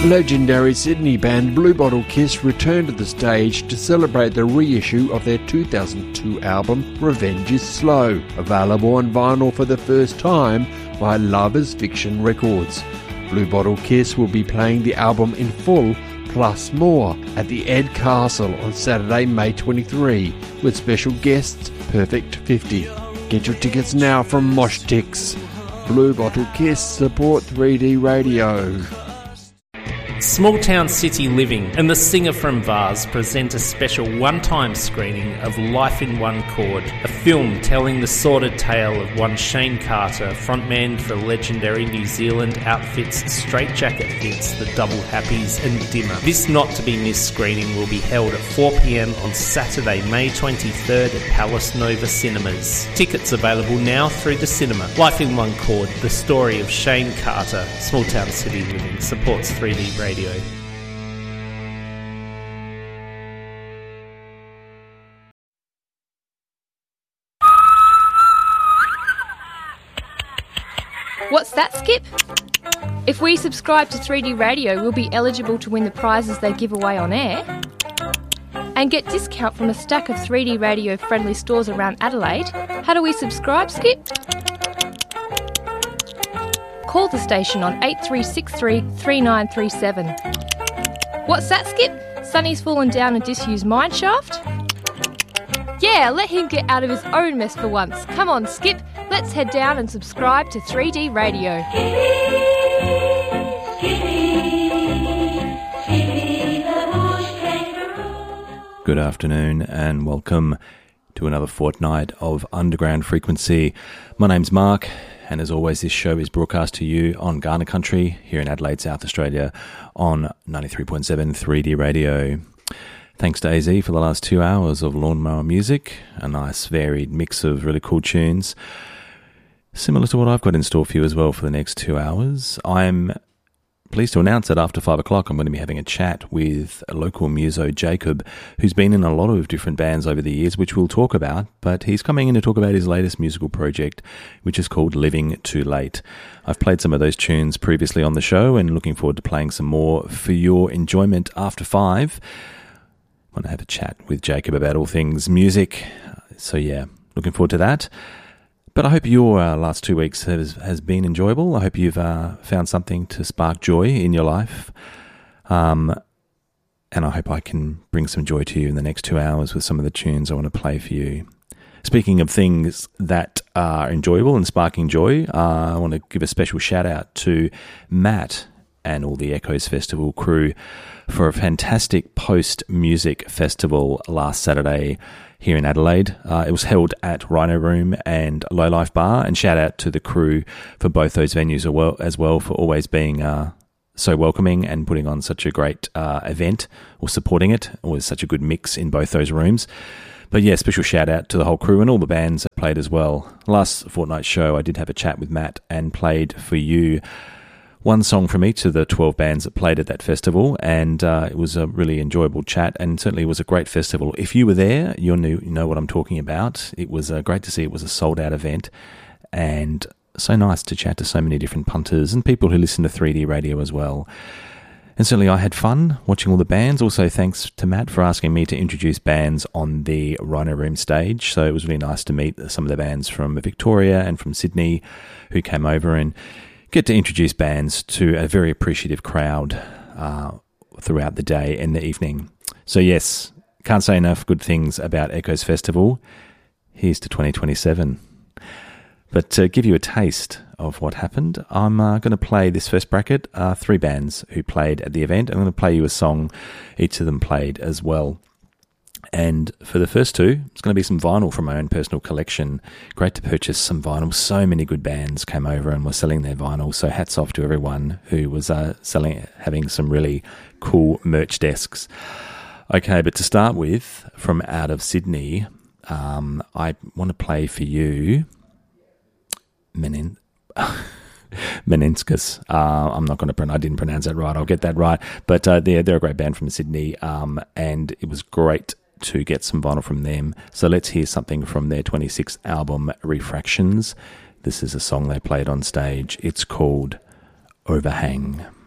Legendary Sydney band Blue Bottle Kiss returned to the stage to celebrate the reissue of their 2002 album Revenge is Slow, available on vinyl for the first time by Love is Fiction Records. Blue Bottle Kiss will be playing the album in full plus more at the Ed Castle on Saturday, May 23, with special guests Perfect 50. Get your tickets now from Moshtix. Blue Bottle Kiss support 3D Radio. Small Town City Living and the Singer from Vars present a special one-time screening of Life in One Chord, a film telling the sordid tale of one Shane Carter, frontman for legendary New Zealand outfits Straight Jacket Hits, the Double Happies and Dimmer. This not-to-be-missed screening will be held at 4pm on Saturday, May 23rd at Palace Nova Cinemas. Tickets available now through the cinema. Life in One Chord, the story of Shane Carter. Small Town City Living supports 3D Radio. What's that, Skip? If we subscribe to 3D Radio, we'll be eligible to win the prizes they give away on air and get discount from a stack of 3D Radio friendly stores around Adelaide. How do we subscribe, Skip? Call the station on 8363 3937. What's that, Skip? Sonny's fallen down a disused mineshaft? Yeah, let him get out of his own mess for once. Come on, Skip, let's head down and subscribe to 3D Radio. Good afternoon and welcome to another fortnight of Underground Frequency. My name's Mark, and as always this show is broadcast to you on Ghana Country here in Adelaide, South Australia on 93.7 3D Radio. Thanks to AZ for the last 2 hours of lawnmower music, a nice varied mix of really cool tunes, similar to what I've got in store for you as well for the next 2 hours. I'm pleased to announce that after 5 o'clock I'm going to be having a chat with a local muso, Jacob, who's been in a lot of different bands over the years, which we'll talk about, but he's coming in to talk about his latest musical project, which is called Living Too Late. I've played some of those tunes previously on the show and looking forward to playing some more for your enjoyment after 5. I want to have a chat with Jacob about all things music, so yeah, looking forward to that. But I hope your last 2 weeks has been enjoyable. I hope you've found something to spark joy in your life. And I hope I can bring some joy to you in the next 2 hours with some of the tunes I want to play for you. Speaking of things that are enjoyable and sparking joy, I want to give a special shout out to Matt and all the Echoes Festival crew for a fantastic post-music festival last Saturday here in Adelaide. It was held at Rhino Room and Low Life Bar, and shout out to the crew for both those venues as well for always being so welcoming and putting on such a great event, or supporting it. It was such a good mix in both those rooms. But yeah, special shout out to the whole crew and all the bands that played as well. Last fortnight's show I did have a chat with Matt and played for you one song from each of the 12 bands that played at that festival, and it was a really enjoyable chat, and certainly was a great festival. If you were there, you know what I'm talking about. It was great to see it was a sold-out event, and so nice to chat to so many different punters and people who listen to 3D Radio as well. And certainly I had fun watching all the bands. Also, thanks to Matt for asking me to introduce bands on the Rhino Room stage. So it was really nice to meet some of the bands from Victoria and from Sydney who came over and get to introduce bands to a very appreciative crowd throughout the day and the evening. So yes, can't say enough good things about Echoes Festival. Here's to 2027. But to give you a taste of what happened, I'm going to play this first bracket, 3 bands who played at the event. I'm going to play you a song each of them played as well. And for the first 2, it's going to be some vinyl from my own personal collection. Great to purchase some vinyl. So many good bands came over and were selling their vinyl. So hats off to everyone who was having some really cool merch desks. Okay, but to start with, from out of Sydney, I want to play for you Menenskus. I'm not going to I didn't pronounce that right. I'll get that right. But they're a great band from Sydney, and it was great to get some vinyl from them. So let's hear something from their 26th album, Refractions. This is a song they played on stage. It's called Overhang.